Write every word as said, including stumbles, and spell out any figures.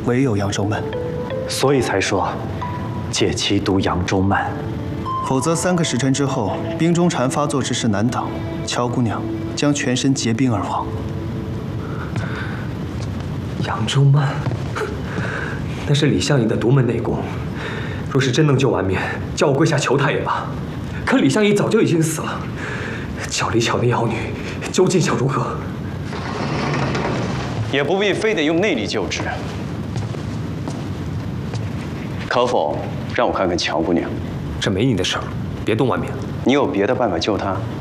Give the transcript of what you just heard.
唯有扬州慢， 所以才说借其毒扬州慢。 否则三个时辰之后，冰中禅发作之势难挡，乔姑娘将全身结冰而亡。 扬州慢，那是李相爷的独门内功。若是真能救完面，叫我跪下求他也罢。可李相爷早就已经死了，叫李巧那妖女究竟想如何？ 也不必非得用内力救治，可否让我看看乔姑娘？ 这没你的事儿，别动外面。 你有别的办法救她？